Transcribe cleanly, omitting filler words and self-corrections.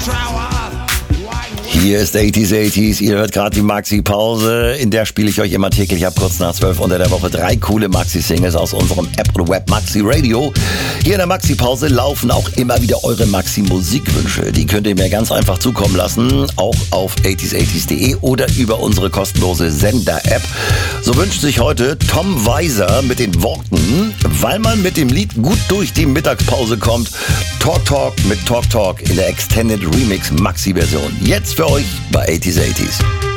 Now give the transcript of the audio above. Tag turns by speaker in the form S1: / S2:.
S1: Hier ist 80s. Ihr hört gerade die Maxi-Pause. In der spiele ich euch immer täglich ab kurz nach 12 unter der Woche 3 coole Maxi-Singles aus unserem App oder Web Maxi Radio. Hier in der Maxi-Pause laufen auch immer wieder eure Maxi-Musikwünsche. Die könnt ihr mir ganz einfach zukommen lassen, auch auf 80s80s.de oder über unsere kostenlose Sender-App. So wünscht sich heute Tom Weiser mit den Worten, weil man mit dem Lied gut durch die Mittagspause kommt, Talk mit Talk in der Extended Remix Maxi-Version. Jetzt für euch bei 80s80s.